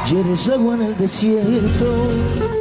y eres agua en el desierto.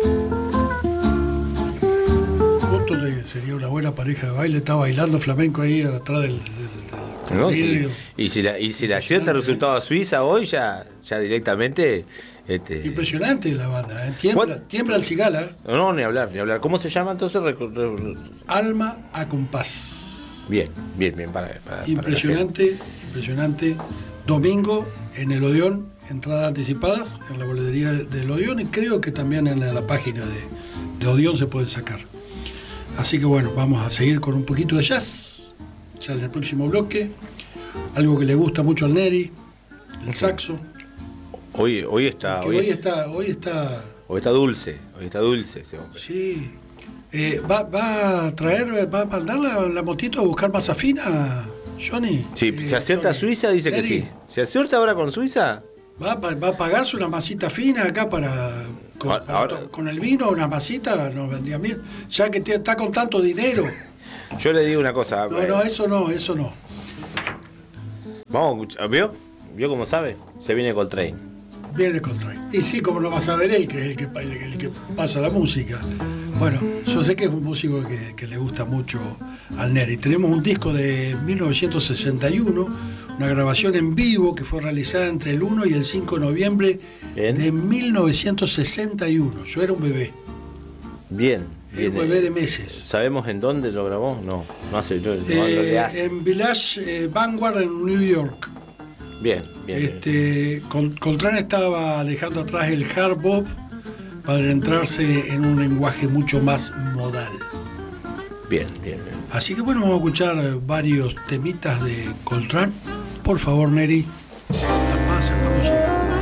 Sería una buena pareja de baile, está bailando flamenco ahí atrás del No, vidrio. sí. Y si la acción te resultaba Suiza hoy, ya directamente. Impresionante la banda, ¿eh? Tiembla el cigala. No, ni hablar. ¿Cómo se llama entonces? Alma a compás. Bien, para impresionante. Domingo en el Odeón, entradas anticipadas en la boletería del Odeón y creo que también en la página de Odeón se pueden sacar. Así que bueno, vamos a seguir con un poquito de jazz, ya en el próximo bloque, algo que le gusta mucho al Neri, el saxo. Hoy está dulce ese hombre. Sí. ¿Va a mandar la motito a buscar masa fina, Johnny? Sí, ¿se acierta Johnny. Suiza? Dice Neri, que sí. ¿Se acierta ahora con Suiza? ¿Va a pagarse una masita fina acá con el vino, una masita? Nos vendría bien. Ya que está con tanto dinero. Yo le digo una cosa. No, eso no. Vamos a escuchar. ¿Vio cómo sabe? Se viene Coltrane. Viene Coltrane. Y sí, como lo va a saber él, que es el que pasa la música. Bueno, yo sé que es un músico que le gusta mucho al Neri. Tenemos un disco de 1961, una grabación en vivo que fue realizada entre el 1 y el 5 de noviembre de 1961. Yo era un bebé. Bien. Era un bebé de meses. ¿Sabemos en dónde lo grabó? No hace. En Village Vanguard en New York. Bien. Coltrane estaba dejando atrás el hard bop para adentrarse en un lenguaje mucho más modal. Bien. Así que bueno, vamos a escuchar varios temitas de Coltrane. Por favor, Neri, la paz, hagamos